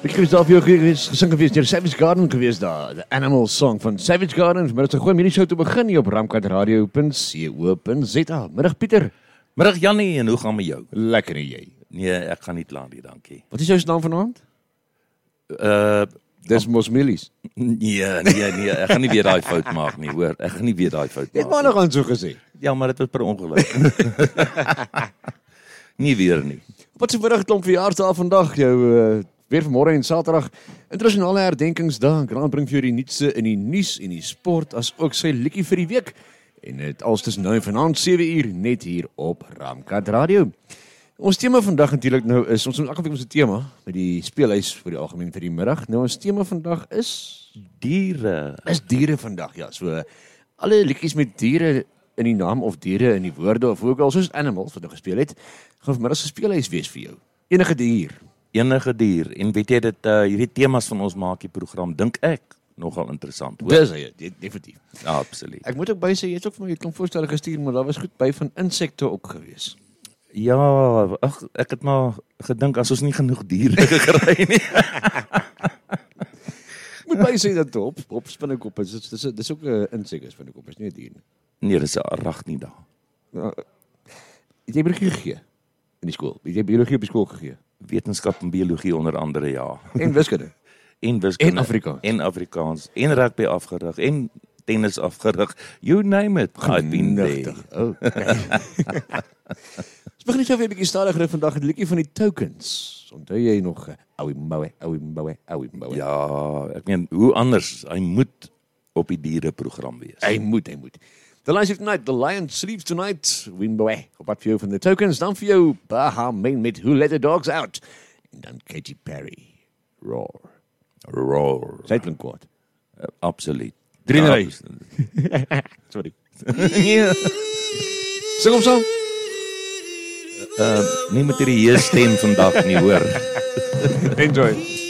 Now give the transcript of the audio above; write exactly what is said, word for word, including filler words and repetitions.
Ek het daar vir jou gewees, gesing gewees, deur Savage Garden gewees daar, The Animal Song van Savage Garden, maar dit is 'n goeie middelshow te begin hier op ramkat radio punt co punt za. Middag Pieter. Middag Jannie, en hoe gaan met jou? Lekker en jy? Nee, ek gaan nie klaar nie, dankie. Wat is jou naam vanaand? Uh, Dis mos Millies. nee, nee, nee, ek gaan nie weer daai fout maak nie, hoor. Ek gaan nie weer daai fout Jy het maak. maar nog aan so gesê. Ja, maar dit was per ongeluk. nie weer nie. Wat is vandag klomp verjaarsdae vandag? Jou uh, weer vanmôre en Saterdag internasionale herdenkingsdag. Grant bring vir jou die nuutste in die nuus en die sport as ook sy liedjie vir die week. En dit als tussen nou en vanaand sewe uur net hier op Ramkat Radio. Ons tema vandag natuurlik nou is, ons het elke week ons tema met die speelhuis vir die algemeen vir die middag. Nou ons tema vandag is Diere. is diere vandag, ja. So alle liedjies met diere in die naam of diere in die woorde of ook al soos animals wat nou gespeel het, gaan vanmiddag se speelhuis wees vir jou. Enige dier. Enige dier. En weet jy dit, uh, hierdie temas van ons maak die program, dink ek, nogal interessant, hoor. Dis hy, de- definitief. Ja, absoluut. Ek moet ook by sê, jy het ook vir my 'n klomp voorstelle gestuur, maar daar was goed by van insekte ook gewees. Ja, ag, ek het maar gedink, as ons nie genoeg diere gekry nie. Ek moet by sê dat op, op spinnekop is, dis, dis, dis ook 'n insek is spinnekop, is nie 'n dier nie. Nee, dis 'n arachnida. Nou, het jy biologie gegee in die skool? Het jy biologie op die skool gegee? Wetenskap en biologie onder andere, ja. En wiskunde? En wiskunde. En Afrikaans. En Afrikaans. En rugby afgerig. En tennis afgerig. You name it. I've been there. Genigtig. Oh, okay. Ons begin net so weer 'n bietjie stadiger vandag, het liedjie van die Tokens. Onthou jy nog? Ouie mboue, ouie mboue, ouie mboue. Ja, ek meen, hoe anders? Hy moet op die diereprogram wees. Hy moet, hy moet. The Lion Sleeps Tonight, The Lion Sleeps Tonight, Wimboe. Op wat vir jou van the Tokens, dan vir jou Baha Men met Who Let the Dogs Out. En dan Katy Perry, Roar. Roar. Sy klink kwaad. Uh, absoluut. Drie Ja, ry. Sorry. Sing hom saam. Uh, nie met hierdie heer stem vandag nie, hoor. Enjoy.